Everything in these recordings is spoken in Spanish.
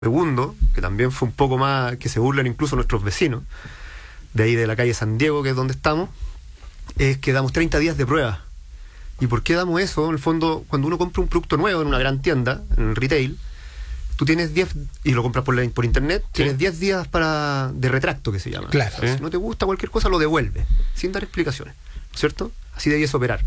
Segundo, que también fue un poco más, que se burlan incluso nuestros vecinos, de ahí de la calle San Diego, que es donde estamos, es que damos 30 días de prueba. ¿Y por qué damos eso? En el fondo, cuando uno compra un producto nuevo en una gran tienda, en el retail, tú tienes 10, y lo compras por internet, tienes 10 días de retracto, que se llama. Claro. O sea, si no te gusta cualquier cosa, lo devuelve, sin dar explicaciones, ¿cierto? Así debías operar.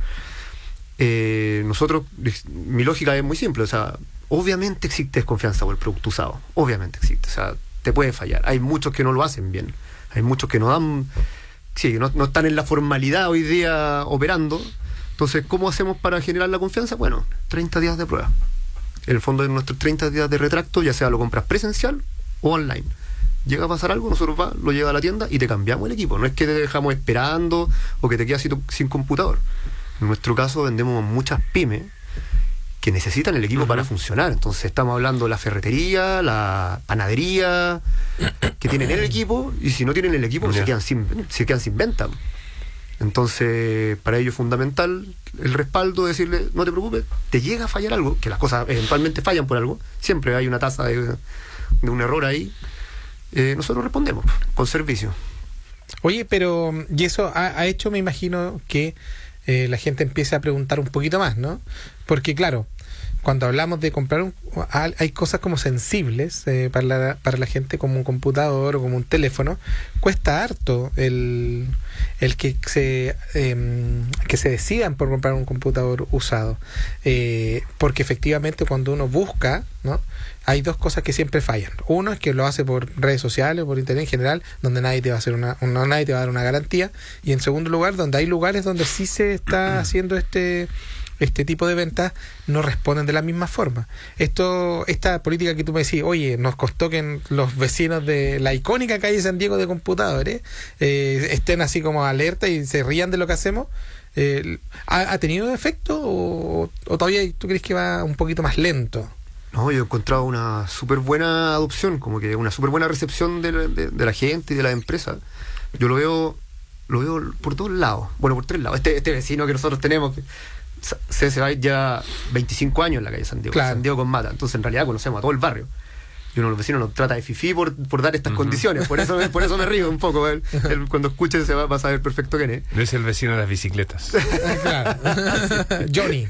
Nosotros, mi lógica es muy simple, o sea, obviamente existe desconfianza por el producto usado, obviamente existe, o sea, te puede fallar. Hay muchos que no lo hacen bien, hay muchos que no dan, no están en la formalidad hoy día operando. Entonces, ¿cómo hacemos para generar la confianza? Bueno, 30 días de prueba. En el fondo de nuestros 30 días de retracto, ya sea lo compras presencial o online. Llega a pasar algo, nosotros lo lleva a la tienda y te cambiamos el equipo. No es que te dejamos esperando o que te quedas sin computador. En nuestro caso vendemos muchas pymes que necesitan el equipo para funcionar. Entonces estamos hablando de la ferretería, la panadería, que tienen el equipo, y si no tienen el equipo se quedan sin venta. Entonces para ello es fundamental el respaldo, decirle, no te preocupes, te llega a fallar algo, que las cosas eventualmente fallan por algo, siempre hay una tasa de un error ahí, nosotros respondemos con servicio. Oye, pero y eso ha hecho, me imagino, que la gente empiece a preguntar un poquito más, ¿no? Porque claro, cuando hablamos de comprar hay cosas como sensibles para la gente, como un computador o como un teléfono. Cuesta harto el que se decidan por comprar un computador usado, porque efectivamente cuando uno busca, ¿no?, hay dos cosas que siempre fallan. Uno es que lo hace por redes sociales o por internet en general, donde nadie te va a hacer nadie te va a dar una garantía. Y en segundo lugar, donde hay lugares donde sí se está haciendo este tipo de ventas, no responden de la misma forma. Esta política que tú me decís, oye, nos costó que los vecinos de la icónica calle San Diego de computadores estén así como alerta y se rían de lo que hacemos. ¿Ha tenido efecto o todavía tú crees que va un poquito más lento? No, yo he encontrado una súper buena adopción, como que una súper buena recepción de la gente y de las empresas. Yo lo veo por todos lados, bueno, por tres lados. Este vecino que nosotros tenemos, que se va ya 25 años en la calle San Diego, claro. San Diego con Mata, entonces en realidad conocemos a todo el barrio. Y uno de los vecinos nos trata de fifí por dar estas condiciones, por eso me río un poco. Él cuando escuche va a saber perfecto quién es. No es el vecino de las bicicletas. Claro. Johnny.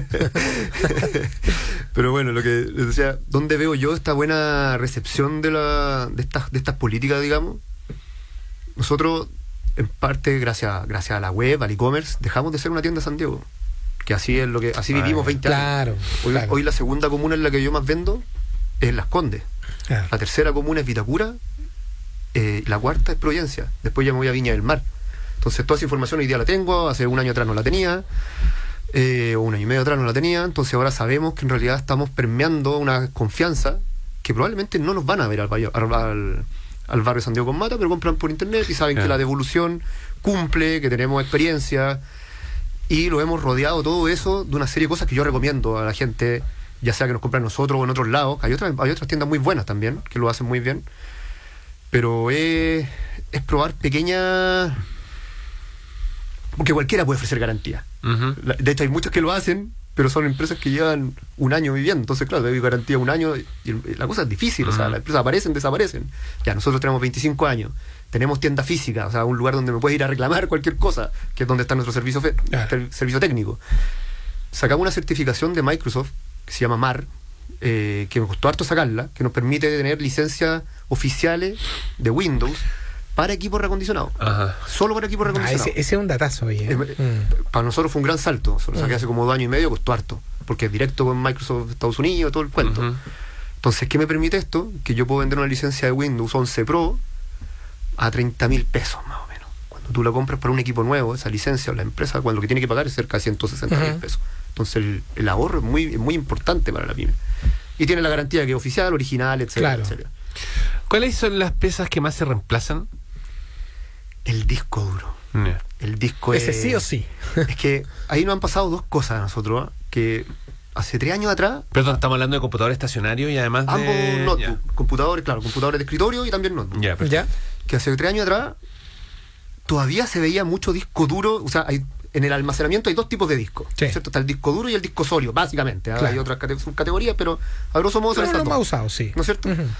Pero bueno, lo que les decía, ¿dónde veo yo esta buena recepción de estas políticas, digamos? Nosotros, en parte, gracias a la web, al e-commerce, dejamos de ser una tienda de San Diego. Que así vivimos 20 años. Hoy la segunda comuna en la que yo más vendo es Las Condes. Claro. La tercera comuna es Vitacura, la cuarta es Providencia. Después ya me voy a Viña del Mar. Entonces toda esa información hoy día la tengo, hace un año atrás no la tenía, o un año y medio atrás no la tenía. Entonces ahora sabemos que en realidad estamos permeando una confianza que probablemente no nos van a ver al barrio San Diego con Mata, pero compran por internet y saben que la devolución cumple, que tenemos experiencia, y lo hemos rodeado todo eso de una serie de cosas que yo recomiendo a la gente, ya sea que nos compren nosotros o en otros lados. Hay otras tiendas muy buenas también, que lo hacen muy bien, pero es probar pequeñas, porque cualquiera puede ofrecer garantía. De hecho hay muchos que lo hacen, pero son empresas que llevan un año viviendo, entonces claro, te doy garantía un año y la cosa es difícil. O sea, las empresas aparecen, desaparecen. Ya, nosotros tenemos 25 años, tenemos tienda física, o sea, un lugar donde me puedes ir a reclamar cualquier cosa, que es donde está nuestro servicio técnico. Sacamos una certificación de Microsoft que se llama MAR, que me costó harto sacarla, que nos permite tener licencias oficiales de Windows para equipos reacondicionados. Solo para equipos reacondicionados. Ese es un datazo, oye. Para nosotros fue un gran salto. Lo saqué hace como 2 años y medio, costó harto, porque es directo con Microsoft de Estados Unidos, todo el cuento. Entonces, ¿qué me permite esto? Que yo puedo vender una licencia de Windows 11 Pro a 30.000 pesos más o menos. Cuando tú la compras para un equipo nuevo, esa licencia, o la empresa, lo que tiene que pagar es cerca de 160.000 pesos. Entonces el ahorro es muy importante para la pyme. Y tiene la garantía que es oficial, original, etcétera, claro. etcétera. ¿Cuáles son las piezas que más se reemplazan? El disco duro. El disco ese sí o sí. Es que ahí nos han pasado dos cosas a nosotros, que hace 3 años atrás... Perdón, estamos hablando de computadores estacionarios y además de... Ambos notebook, computadores de escritorio y también notebook. Ya. Que hace 3 años atrás todavía se veía mucho disco duro, o sea, en el almacenamiento hay dos tipos de discos, Sí. ¿cierto? Está el disco duro y el disco sólido, básicamente. Claro. Hay otras subcategorías, pero a grosso modo son Pero estas los dos. más usados, sí. ¿No es cierto? Ujú.